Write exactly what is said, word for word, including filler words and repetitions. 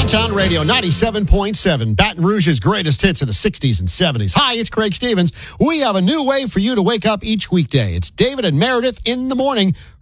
Town Radio, ninety-seven point seven, Baton Rouge's greatest hits of the sixties and seventies. Hi, it's Craig Stevens. We have a new way for you to wake up each weekday. It's David and Meredith in the morning.